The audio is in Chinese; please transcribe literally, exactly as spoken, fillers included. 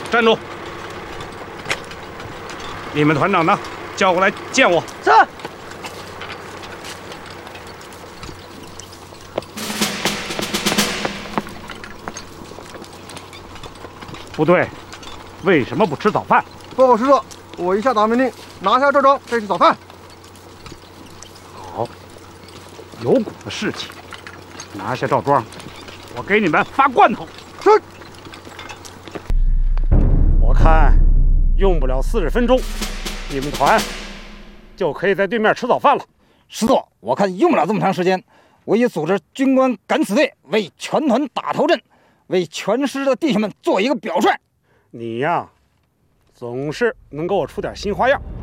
站住！你们团长呢？叫过来见我。 是。 部队为什么不吃早饭？ 报告师长，我一下达命令，拿下赵庄，再吃早饭。 好，有股子士气。拿下赵庄，我给你们发罐头。 是。 我看用不了四十分钟，你们团就可以在对面吃早饭了。 师座，我看用不了这么长时间。我已组织军官敢死队为全团打头阵，为全师的弟兄们做一个表率。 你呀，总是能给我出点新花样。